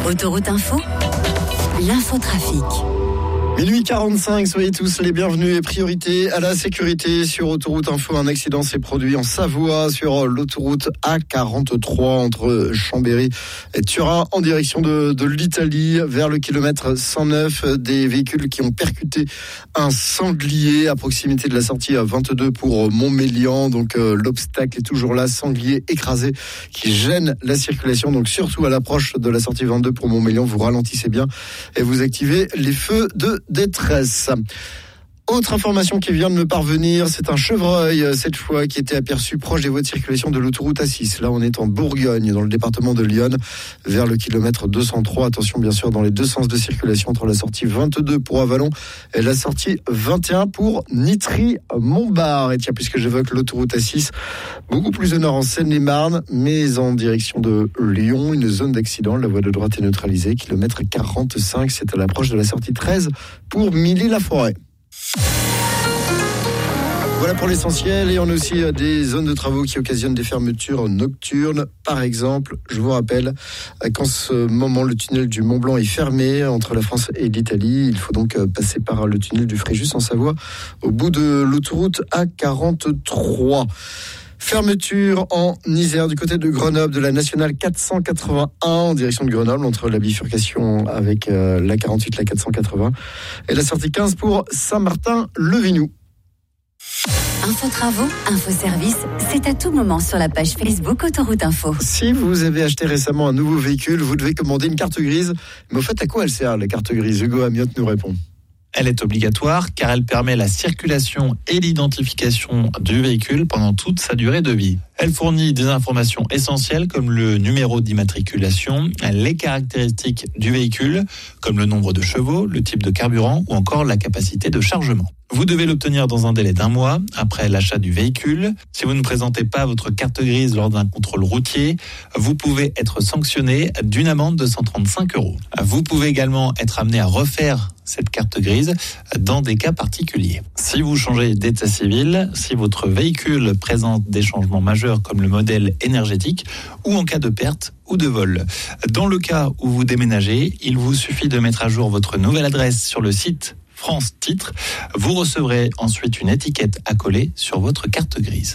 Autoroute Info, l'infotrafic. Minuit 45, soyez tous les bienvenus et priorité à la sécurité sur Autoroute Info. Un accident s'est produit en Savoie sur l'autoroute A43 entre Chambéry et Turin en direction de l'Italie vers le kilomètre 109. Des véhicules qui ont percuté un sanglier à proximité de la sortie 22 pour Montmélian. Donc l'obstacle est toujours là, sanglier écrasé qui gêne la circulation. Donc surtout à l'approche de la sortie 22 pour Montmélian, vous ralentissez bien et vous activez les feux de détresse. Autre information qui vient de me parvenir, c'est un chevreuil, cette fois, qui était aperçu proche des voies de circulation de l'autoroute A6. Là, on est en Bourgogne, dans le département de Lyon, vers le kilomètre 203. Attention, bien sûr, dans les deux sens de circulation, entre la sortie 22 pour Avallon et la sortie 21 pour Nitry-Montbard. Et tiens, puisque j'évoque l'autoroute A6, beaucoup plus au nord en Seine-et-Marne, mais en direction de Lyon, une zone d'accident. La voie de droite est neutralisée, kilomètre 45. C'est à l'approche de la sortie 13 pour Milly-la-Forêt. Voilà pour l'essentiel, et on a aussi des zones de travaux qui occasionnent des fermetures nocturnes. Par exemple, je vous rappelle qu'en ce moment le tunnel du Mont Blanc est fermé entre la France et l'Italie. Il faut donc passer par le tunnel du Fréjus en Savoie au bout de l'autoroute A43. Fermeture en Isère du côté de Grenoble de la nationale 481 en direction de Grenoble entre la bifurcation avec la 48, la 480 et la sortie 15 pour Saint-Martin-le-Vinou. Info travaux, info service, c'est à tout moment sur la page Facebook Autoroute Info. Si vous avez acheté récemment un nouveau véhicule, vous devez commander une carte grise. Mais au fait, à quoi elle sert la carte grise ? Hugo Amiotte nous répond. Elle est obligatoire car elle permet la circulation et l'identification du véhicule pendant toute sa durée de vie. Elle fournit des informations essentielles comme le numéro d'immatriculation, les caractéristiques du véhicule, comme le nombre de chevaux, le type de carburant ou encore la capacité de chargement. Vous devez l'obtenir dans un délai d'1 mois après l'achat du véhicule. Si vous ne présentez pas votre carte grise lors d'un contrôle routier, vous pouvez être sanctionné d'une amende de 135 €. Vous pouvez également être amené à refaire cette carte grise dans des cas particuliers. Si vous changez d'état civil, si votre véhicule présente des changements majeurs comme le modèle énergétique ou en cas de perte ou de vol. Dans le cas où vous déménagez, il vous suffit de mettre à jour votre nouvelle adresse sur le site France Titres. Vous recevrez ensuite une étiquette à coller sur votre carte grise.